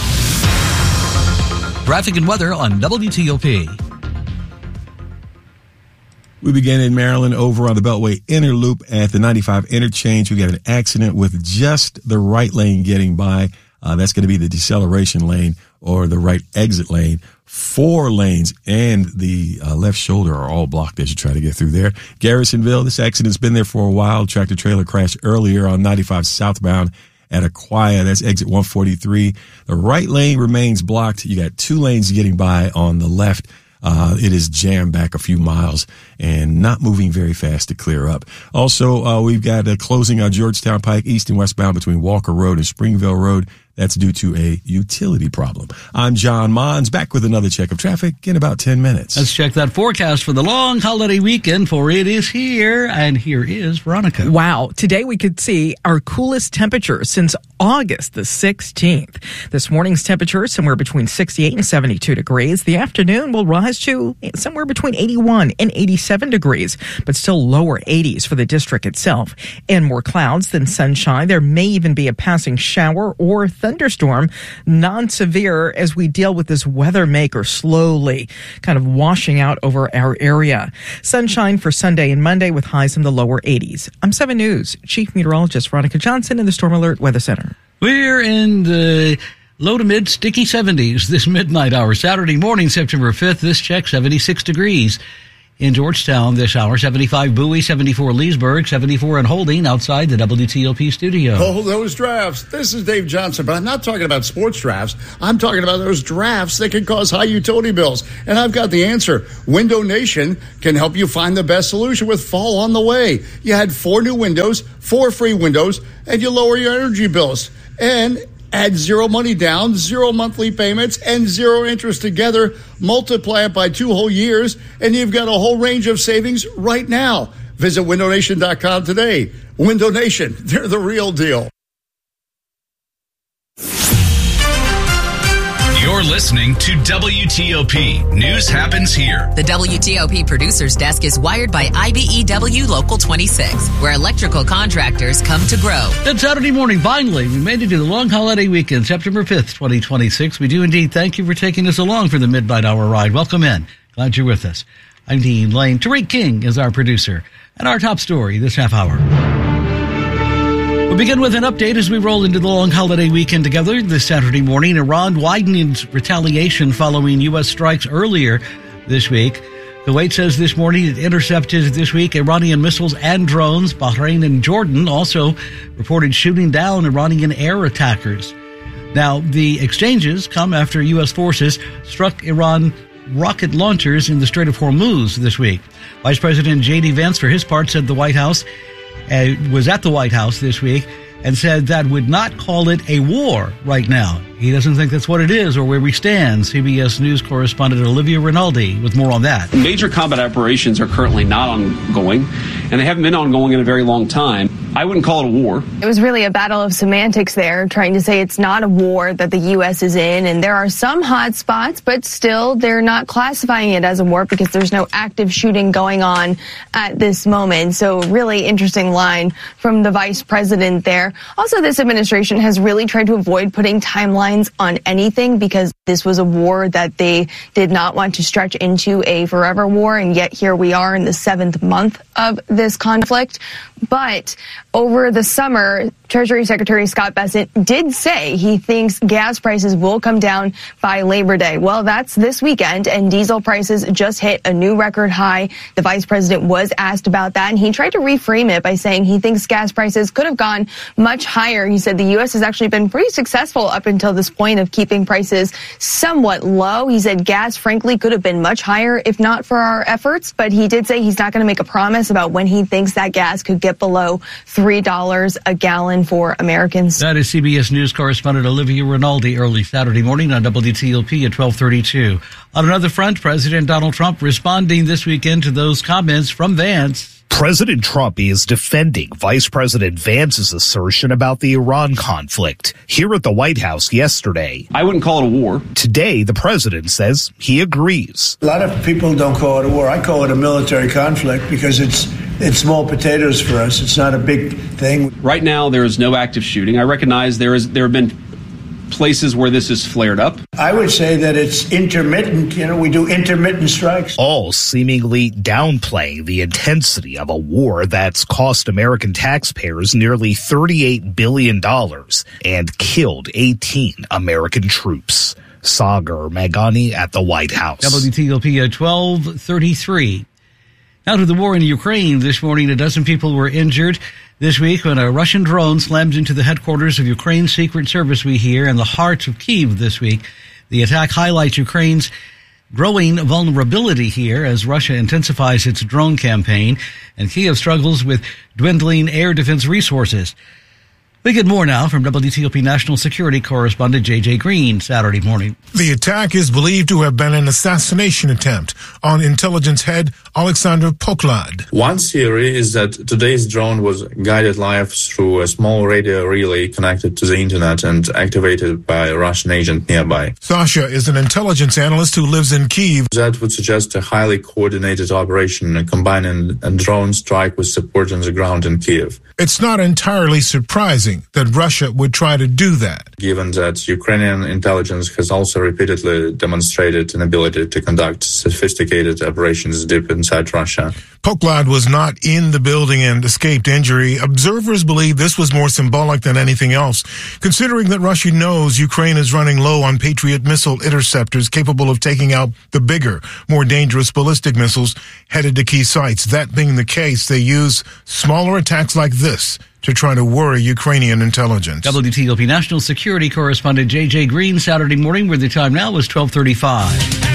Traffic and weather on W T O P. We begin in Maryland over on the Beltway Inner Loop at the ninety-five interchange. We got an accident with just the right lane getting by. Uh, that's going to be the deceleration lane or the right exit lane. Four lanes and the uh, left shoulder are all blocked as you try to get through there. Garrisonville, this accident's been there for a while. Tractor trailer crashed earlier on ninety-five southbound at Aquia. That's exit one forty-three. The right lane remains blocked. You got two lanes getting by on the left. Uh, it is jammed back a few miles and not moving very fast to clear up. Also, uh, we've got uh, closing on Georgetown Pike, east and westbound between Walker Road and Springville Road. That's due to a utility problem. I'm John Mons, back with another check of traffic in about ten minutes. Let's check that forecast for the long holiday weekend, for it is here. And here is Veronica. Wow. Today we could see our coolest temperature since August the sixteenth. This morning's temperature somewhere between sixty-eight and seventy-two degrees. The afternoon will rise to somewhere between eighty-one and eighty-seven degrees, but still lower eighties for the district itself. And more clouds than sunshine. There may even be a passing shower or thunderstorm, non-severe as we deal with this weather maker slowly kind of washing out over our area. Sunshine for Sunday and Monday with highs in the lower eighties. I'm seven News Chief Meteorologist Veronica Johnson in the Storm Alert Weather Center. We're in the low to mid sticky seventies this midnight hour. Saturday morning, September fifth, this check seventy-six degrees. In Georgetown this hour, seventy-five Bowie, seventy-four Leesburg, seventy-four in Holding outside the W T O P studio. Oh, those drafts. This is Dave Johnson, but I'm not talking about sports drafts. I'm talking about those drafts that can cause high utility bills. And I've got the answer. Window Nation can help you find the best solution with fall on the way. You had four new windows, four free windows, and you lower your energy bills. And add zero money down, zero monthly payments, and zero interest together. Multiply it by two whole years, and you've got a whole range of savings right now. Visit window nation dot com today. Window Nation, they're the real deal. You're listening to W T O P. News happens here. The W T O P Producer's Desk is wired by I B E W Local twenty-six, where electrical contractors come to grow. Good Saturday morning. Finally, we made it to the long holiday weekend, September fifth, twenty twenty-six. We do indeed thank you for taking us along for the Midnight Hour ride. Welcome in. Glad you're with us. I'm Dean Lane. Tariq King is our producer. And our top story this half hour. We'll begin with an update as we roll into the long holiday weekend together. This Saturday morning, Iran widened retaliation following U S strikes earlier this week. Kuwait says this morning it intercepted this week Iranian missiles and drones. Bahrain and Jordan also reported shooting down Iranian air attackers. Now, the exchanges come after U S forces struck Iran rocket launchers in the Strait of Hormuz this week. Vice President J D Vance, for his part, said the White House Uh, was at the White House this week and said that would not call it a war right now. He doesn't think that's what it is or where we stand. C B S News correspondent Olivia Rinaldi with more on that. Major combat operations are currently not ongoing, and they haven't been ongoing in a very long time. I wouldn't call it a war. It was really a battle of semantics there, trying to say it's not a war that the U S is in, and there are some hot spots, but still they're not classifying it as a war because there's no active shooting going on at this moment. So really interesting line from the vice president there. Also, this administration has really tried to avoid putting timelines on anything because this was a war that they did not want to stretch into a forever war, and yet here we are in the seventh month of this conflict. But over the summer, Treasury Secretary Scott Bessent did say he thinks gas prices will come down by Labor Day. Well, that's this weekend, and diesel prices just hit a new record high. The vice president was asked about that, and he tried to reframe it by saying he thinks gas prices could have gone much higher. He said the U S has actually been pretty successful up until this point of keeping prices somewhat low. He said gas, frankly, could have been much higher if not for our efforts, but he did say he's not going to make a promise about when he thinks that gas could get below three dollars a gallon for Americans. That is C B S News correspondent Olivia Rinaldi early Saturday morning on W T O P at twelve thirty-two. On another front, President Donald Trump responding this weekend to those comments from Vance. President Trump is defending Vice President Vance's assertion about the Iran conflict here at the White House yesterday. I wouldn't call it a war. Today, the president says he agrees. A lot of people don't call it a war. I call it a military conflict because it's it's small potatoes for us. It's not a big thing. Right now, there is no active shooting. I recognize there is there have been places where this has flared up. I would say that it's intermittent. You know, we do intermittent strikes. All seemingly downplaying the intensity of a war that's cost American taxpayers nearly thirty-eight billion dollars and killed eighteen American troops. Sagar Magani at the White House. W T O P at twelve thirty-three. Now to the war in Ukraine. This morning, a dozen people were injured this week when a Russian drone slammed into the headquarters of Ukraine's Secret Service, we hear, in the heart of Kyiv this week. The attack highlights Ukraine's growing vulnerability here as Russia intensifies its drone campaign, and Kyiv struggles with dwindling air defense resources. We get more now from W T O P National Security Correspondent J J Green Saturday morning. The attack is believed to have been an assassination attempt on intelligence head Alexander Poklad. One theory is that today's drone was guided live through a small radio relay connected to the internet and activated by a Russian agent nearby. Sasha is an intelligence analyst who lives in Kyiv. That would suggest a highly coordinated operation combining a drone strike with support on the ground in Kyiv. It's not entirely surprising expecting that Russia would try to do that. Given that Ukrainian intelligence has also repeatedly demonstrated an ability to conduct sophisticated operations deep inside Russia. Poklad was not in the building and escaped injury. Observers believe this was more symbolic than anything else, considering that Russia knows Ukraine is running low on Patriot missile interceptors capable of taking out the bigger, more dangerous ballistic missiles headed to key sites. That being the case, they use smaller attacks like this to try to worry Ukrainian intelligence. W T O P National Security Correspondent J J Green, Saturday morning, where the time now is twelve thirty-five.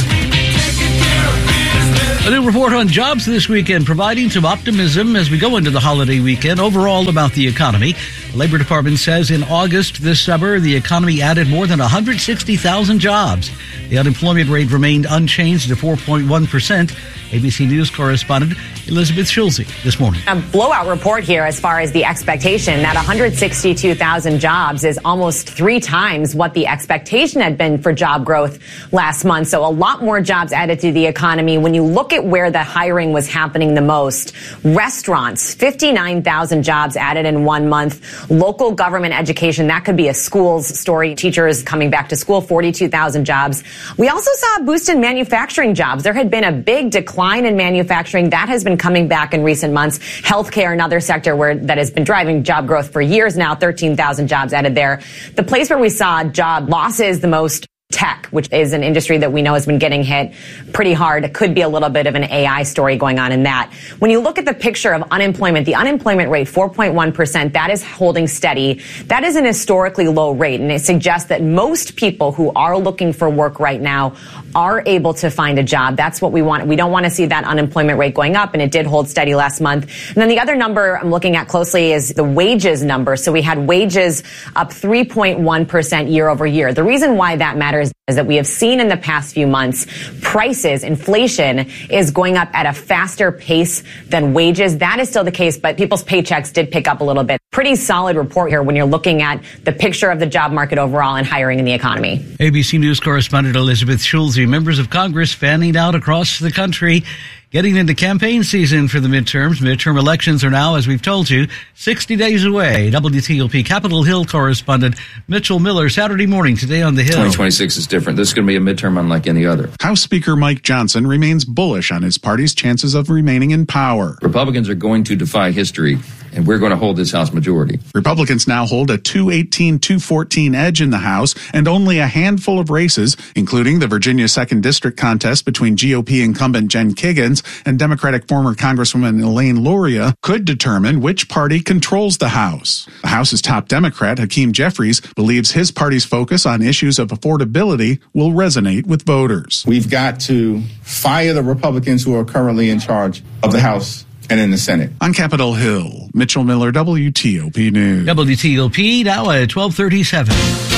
A new report on jobs this weekend, providing some optimism as we go into the holiday weekend. Overall about the economy, the Labor Department says in August this summer, the economy added more than one hundred sixty thousand jobs. The unemployment rate remained unchanged at four point one percent. A B C News correspondent Elizabeth Schulze this morning. A blowout report here as far as the expectation that one hundred sixty-two thousand jobs is almost three times what the expectation had been for job growth last month. So a lot more jobs added to the economy. When you look at where the hiring was happening the most, restaurants, fifty-nine thousand jobs added in one month. Local government education, that could be a school's story. Teachers coming back to school, forty-two thousand jobs. We also saw a boost in manufacturing jobs. There had been a big decline in manufacturing. That has been coming back in recent months. Healthcare, another sector where that has been driving job growth for years now, thirteen thousand jobs added there. The place where we saw job losses the most, tech, which is an industry that we know has been getting hit pretty hard. It could be a little bit of an A I story going on in that. When you look at the picture of unemployment, the unemployment rate, four point one percent, that is holding steady. That is an historically low rate, and it suggests that most people who are looking for work right now are able to find a job. That's what we want. We don't want to see that unemployment rate going up, and it did hold steady last month. And then the other number I'm looking at closely is the wages number. So we had wages up three point one percent year over year. The reason why that matters is that we have seen in the past few months, prices, inflation is going up at a faster pace than wages. That is still the case, but people's paychecks did pick up a little bit. Pretty solid report here when you're looking at the picture of the job market overall and hiring in the economy. A B C News correspondent Elizabeth Schulze. Members of Congress fanning out across the country, getting into campaign season for the midterms. Midterm elections are now, as we've told you, sixty days away. W T O P Capitol Hill correspondent Mitchell Miller, Saturday morning, today on the Hill. twenty twenty-six is different. This is going to be a midterm unlike any other. House Speaker Mike Johnson remains bullish on his party's chances of remaining in power. Republicans are going to defy history, and we're going to hold this House majority. Republicans now hold a two eighteen two fourteen edge in the House, and only a handful of races, including the Virginia second District contest between G O P incumbent Jen Kiggins and Democratic former Congresswoman Elaine Luria, could determine which party controls the House. The House's top Democrat, Hakeem Jeffries, believes his party's focus on issues of affordability will resonate with voters. We've got to fire the Republicans who are currently in charge of the House and in the Senate. On Capitol Hill, Mitchell Miller, W T O P News. W T O P now at twelve thirty-seven.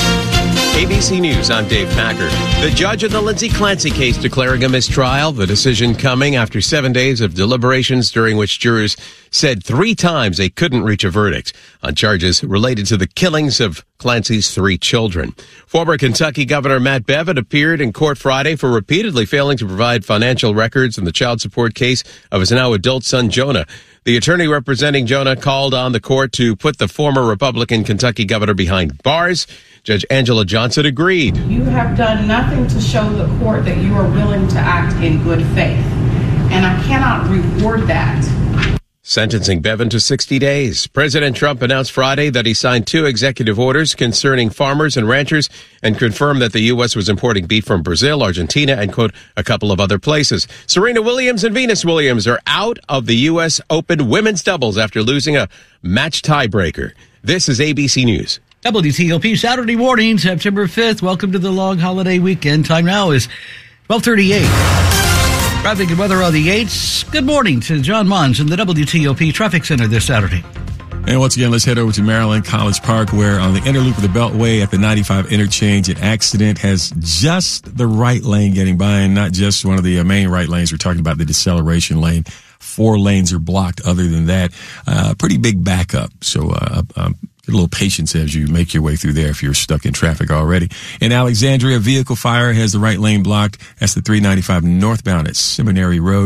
A B C News, I'm Dave Packard. The judge in the Lindsay Clancy case declaring a mistrial. The decision coming after seven days of deliberations during which jurors said three times they couldn't reach a verdict on charges related to the killings of Clancy's three children. Former Kentucky Governor Matt Bevin appeared in court Friday for repeatedly failing to provide financial records in the child support case of his now adult son, Jonah. The attorney representing Jonah called on the court to put the former Republican Kentucky governor behind bars. Judge Angela Johnson agreed. You have done nothing to show the court that you are willing to act in good faith, and I cannot reward that. Sentencing Bevin to sixty days. President Trump announced Friday that he signed two executive orders concerning farmers and ranchers and confirmed that the U S was importing beef from Brazil, Argentina, and, quote, a couple of other places. Serena Williams and Venus Williams are out of the U S Open women's doubles after losing a match tiebreaker. This is A B C News. W T O P Saturday morning, September fifth. Welcome to the long holiday weekend. Time now is twelve thirty-eight. Traffic and weather on the eights. Good morning to John Mons in the W T O P Traffic Center this Saturday. And once again, let's head over to Maryland College Park, where on the inner loop of the Beltway at the ninety-five interchange, an accident has just the right lane getting by, and not just one of the main right lanes. We're talking about the deceleration lane. Four lanes are blocked. Other than that, uh, pretty big backup. So, uh, um, get a little patience as you make your way through there if you're stuck in traffic already. In Alexandria, vehicle fire has the right lane blocked. That's the three ninety-five northbound at Seminary Road.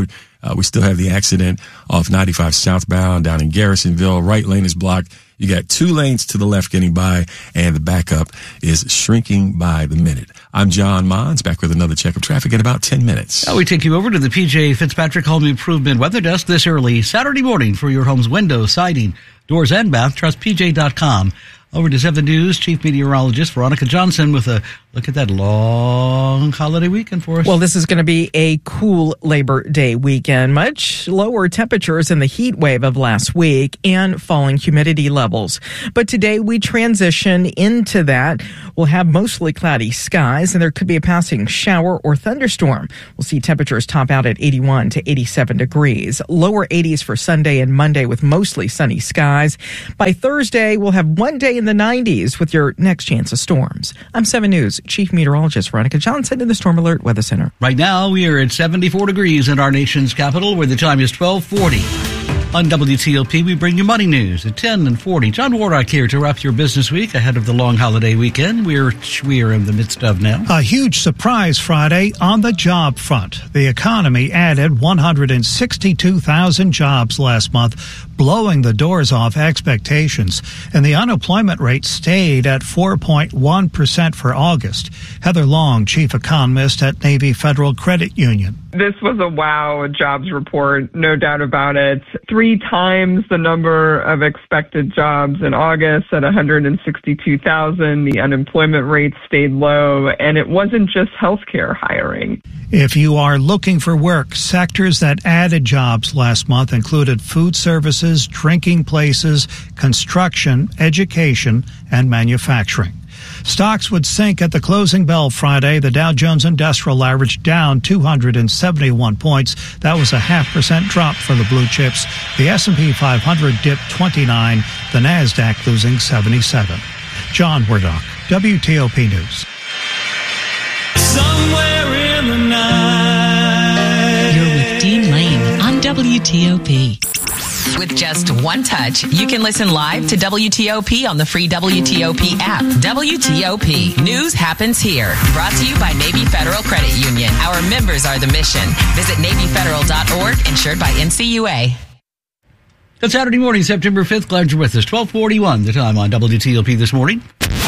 Uh, we still have the accident off ninety-five southbound down in Garrisonville. Right lane is blocked. You got two lanes to the left getting by, and the backup is shrinking by the minute. I'm John Mons, back with another check of traffic in about ten minutes. Now we take you over to the P J Fitzpatrick Home Improvement Weather Desk this early Saturday morning for your home's windows, siding, doors, and bath. Trust P J dot com. Over to seven News, Chief Meteorologist Veronica Johnson with a look at that long holiday weekend for us. Well, this is going to be a cool Labor Day weekend. Much lower temperatures in the heat wave of last week and falling humidity levels. But today we transition into that. We'll have mostly cloudy skies and there could be a passing shower or thunderstorm. We'll see temperatures top out at eighty-one to eighty-seven degrees. Lower eighties for Sunday and Monday with mostly sunny skies. By Thursday, we'll have one day in the nineties with your next chance of storms. I'm seven News Chief Meteorologist Veronica Johnson in the Storm Alert Weather Center. Right now, we are at seventy-four degrees in our nation's capital, where the time is twelve forty. On W T O P, we bring you money news at ten and forty. John Wardock here to wrap your business week ahead of the long holiday weekend we're, we are in the midst of now. A huge surprise Friday on the job front. The economy added one hundred sixty-two thousand jobs last month, blowing the doors off expectations. And the unemployment rate stayed at four point one percent for August. Heather Long, chief economist at Navy Federal Credit Union. This was a wow jobs report, no doubt about it. Three times the number of expected jobs in August at one hundred sixty-two thousand. The unemployment rate stayed low, and it wasn't just healthcare hiring. If you are looking for work, sectors that added jobs last month included food services, drinking places, construction, education, and manufacturing. Stocks would sink at the closing bell Friday. The Dow Jones Industrial Average down two hundred seventy-one points. That was a half percent drop for the blue chips. The S and P five hundred dipped twenty-nine. The Nasdaq losing seventy-seven. John Wardock, W T O P News. Somewhere in the night. You're with Dean Lane on W T O P. With just one touch, you can listen live to W T O P on the free W T O P app. W T O P. News happens here. Brought to you by Navy Federal Credit Union. Our members are the mission. Visit Navy Federal dot org, insured by N C U A. It's Saturday morning, September fifth. Glad you're with us. twelve forty-one, the time on W T O P this morning.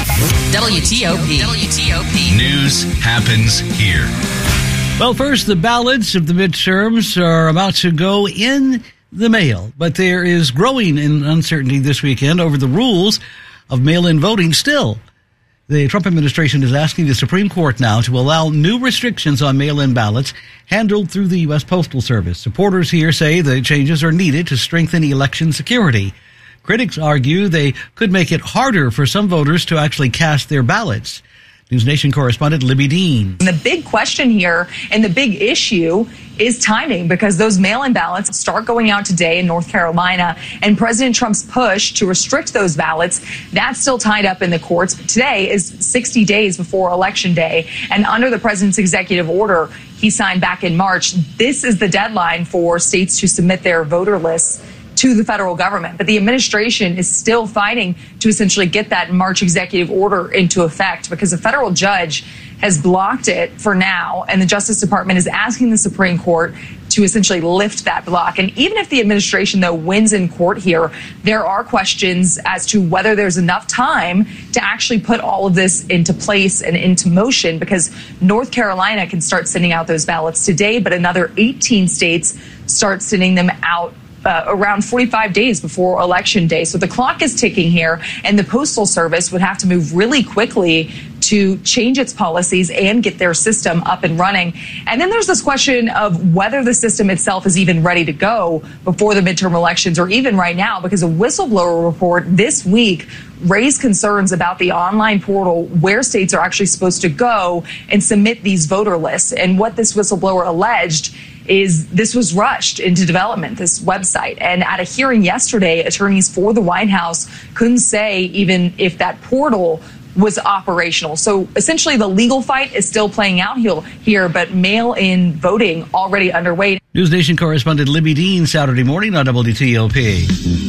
W T O P. W T O P. News happens here. Well, first, the ballots of the midterms are about to go in the mail, but there is growing uncertainty this weekend over the rules of mail-in voting still. The Trump administration is asking the Supreme Court now to allow new restrictions on mail-in ballots handled through the U S Postal Service. Supporters here say the changes are needed to strengthen election security. Critics argue they could make it harder for some voters to actually cast their ballots. News Nation correspondent Libby Dean. The big question here and the big issue is timing, because those mail-in ballots start going out today in North Carolina, and President Trump's push to restrict those ballots, that's still tied up in the courts. Today is sixty days before Election Day, and under the president's executive order he signed back in March, this is the deadline for states to submit their voter lists to the federal government. But the administration is still fighting to essentially get that March executive order into effect, because a federal judge has blocked it for now, and the Justice Department is asking the Supreme Court to essentially lift that block. And even if the administration, though, wins in court here, there are questions as to whether there's enough time to actually put all of this into place and into motion, because North Carolina can start sending out those ballots today, but another eighteen states start sending them out Uh, around forty-five days before Election Day. So the clock is ticking here, and the Postal Service would have to move really quickly to change its policies and get their system up and running. And then there's this question of whether the system itself is even ready to go before the midterm elections, or even right now, because a whistleblower report this week raised concerns about the online portal where states are actually supposed to go and submit these voter lists. And what this whistleblower alleged is this was rushed into development, this website. And at a hearing yesterday, attorneys for the White House couldn't say even if that portal was operational. So essentially the legal fight is still playing out here, but mail-in voting already underway. News Nation correspondent Libby Dean, Saturday morning on W T O P.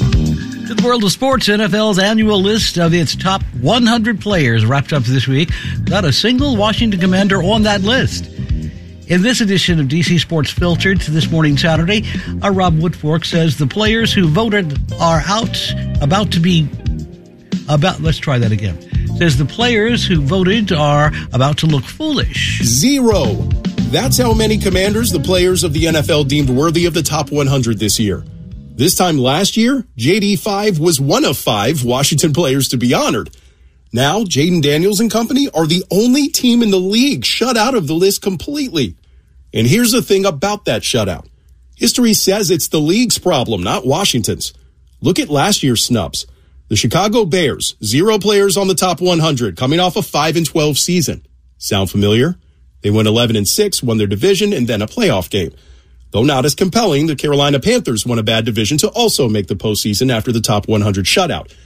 To the world of sports, N F L's annual list of its top one hundred players wrapped up this week. Not a single Washington Commander on that list. In this edition of D C Sports Filtered this morning, Saturday, our Rob Woodfork says the players who voted are out, about to be, about, let's try that again. Says the players who voted are about to look foolish. Zero. That's how many Commanders the players of the N F L deemed worthy of the top one hundred this year. This time last year, J D five was one of five Washington players to be honored. Now, Jaden Daniels and company are the only team in the league shut out of the list completely. And here's the thing about that shutout. History says it's the league's problem, not Washington's. Look at last year's snubs. The Chicago Bears, zero players on the top one hundred, coming off a five and twelve season. Sound familiar? They went eleven and six, won their division, and then a playoff game. Though not as compelling, the Carolina Panthers won a bad division to also make the postseason after the top one hundred shutout.